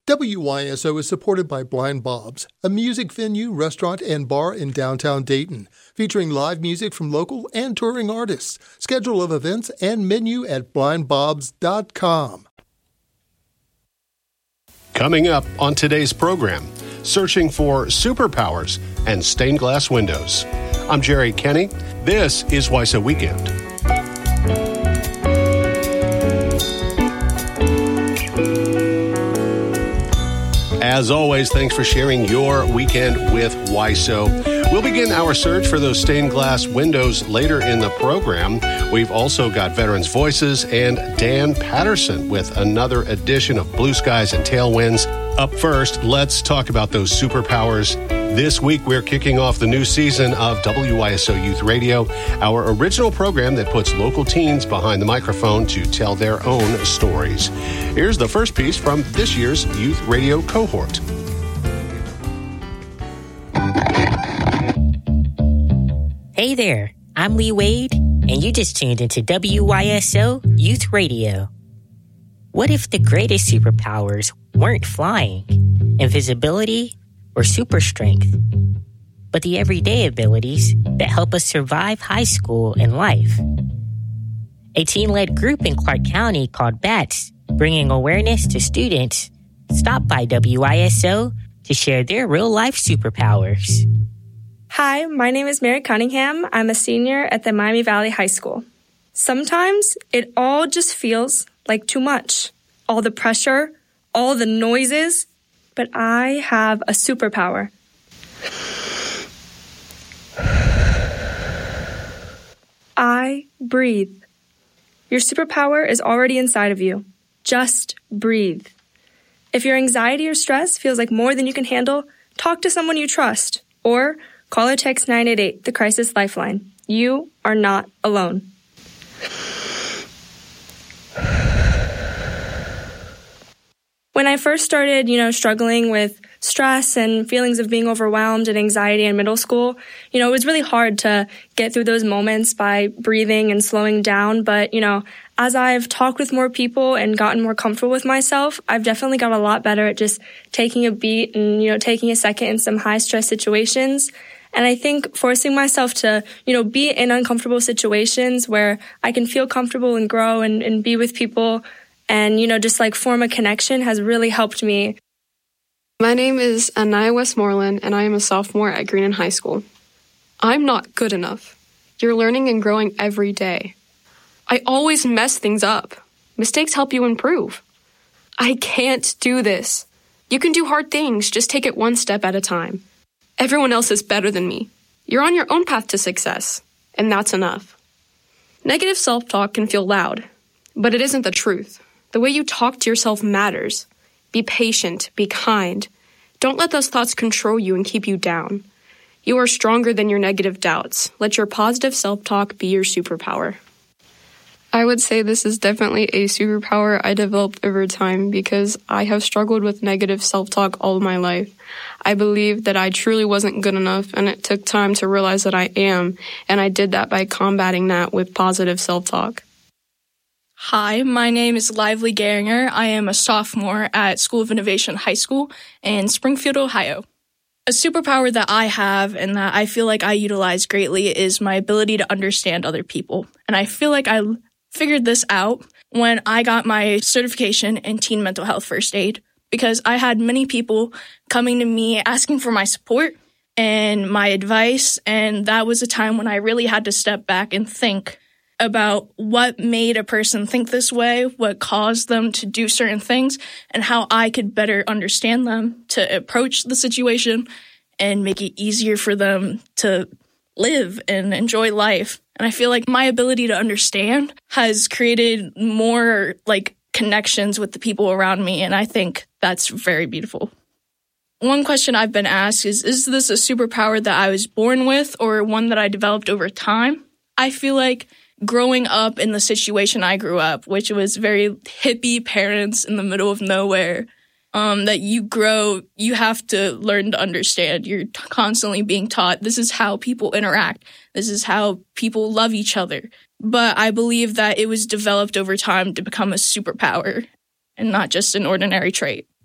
WYSO is supported by Blind Bob's, a music venue, restaurant, and bar in downtown Dayton, featuring live music from local and touring artists. Schedule of events and menu at blindbobs.com. Coming up on today's program, searching for superpowers and stained glass windows. I'm Jerry Kenny. This is WYSO Weekend. As always, thanks for sharing your weekend with WYSO. We'll begin our search for those stained glass windows later in the program. We've also got Veterans Voices and Dan Patterson with another edition of Blue Skies and Tailwinds. Up first, let's talk about those superpowers. This week, we're kicking off the new season of WYSO Youth Radio, our original program that puts local teens behind the microphone to tell their own stories. Here's the first piece from this year's Youth Radio cohort. Hey there, I'm Lee Wade, and you just tuned into WYSO Youth Radio. What if the greatest superpowers weren't flying, invisibility, or super strength, but the everyday abilities that help us survive high school and life? A teen-led group in Clark County called BATS, bringing awareness to students, stopped by WYSO to share their real-life superpowers. Hi, my name is Mary Cunningham. I'm a senior at the Miami Valley High School. Sometimes it all just feels like too much. All the pressure, all the noises, but I have a superpower. I breathe. Your superpower is already inside of you. Just breathe. If your anxiety or stress feels like more than you can handle, talk to someone you trust or call or text 988, the Crisis Lifeline. You are not alone. When I first started, struggling with stress and feelings of being overwhelmed and anxiety in middle school, it was really hard to get through those moments by breathing and slowing down. But, as I've talked with more people and gotten more comfortable with myself, I've definitely got a lot better at just taking a beat and, taking a second in some high stress situations. And I think forcing myself to, be in uncomfortable situations where I can feel comfortable and grow and be with people and, just form a connection has really helped me. My name is Anaya Westmoreland, and I am a sophomore at Greenon High School. I'm not good enough. You're learning and growing every day. I always mess things up. Mistakes help you improve. I can't do this. You can do hard things, just take it one step at a time. Everyone else is better than me. You're on your own path to success, and that's enough. Negative self-talk can feel loud, but it isn't the truth. The way you talk to yourself matters. Be patient, be kind. Don't let those thoughts control you and keep you down. You are stronger than your negative doubts. Let your positive self-talk be your superpower. I would say this is definitely a superpower I developed over time because I have struggled with negative self-talk all of my life. I believe that I truly wasn't good enough, and it took time to realize that I am, and I did that by combating that with positive self-talk. Hi, my name is Lively Geringer. I am a sophomore at School of Innovation High School in Springfield, Ohio. A superpower that I have and that I feel like I utilize greatly is my ability to understand other people. And I feel like I figured this out when I got my certification in teen mental health first aid, because I had many people coming to me asking for my support and my advice, and that was a time when I really had to step back and think about what made a person think this way, what caused them to do certain things, and how I could better understand them to approach the situation and make it easier for them to live and enjoy life. And I feel like my ability to understand has created more connections with the people around me, and I think that's very beautiful. One question I've been asked is this a superpower that I was born with or one that I developed over time? I feel like growing up in the situation I grew up, which was very hippie parents in the middle of nowhere, that you have to learn to understand. You're constantly being taught this is how people interact. This is how people love each other. But I believe that it was developed over time to become a superpower and not just an ordinary trait.